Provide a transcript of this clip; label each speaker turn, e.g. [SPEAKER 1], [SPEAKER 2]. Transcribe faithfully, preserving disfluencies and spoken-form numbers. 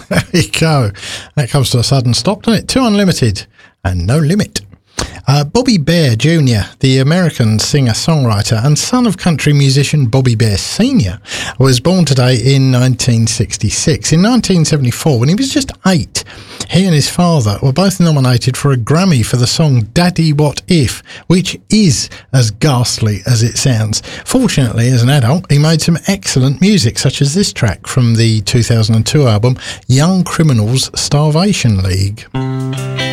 [SPEAKER 1] There you go. That comes to a sudden stop, doesn't it? Too Unlimited and No Limit. Uh, Bobby Bare Junior, the American singer-songwriter and son of country musician Bobby Bare Senior, was born today in nineteen sixty-six. In nineteen seventy-four, when he was just eight, he and his father were both nominated for a Grammy for the song Daddy What If, which is as ghastly as it sounds. Fortunately, as an adult, he made some excellent music, such as this track from the two thousand two album Young Criminals Starvation League.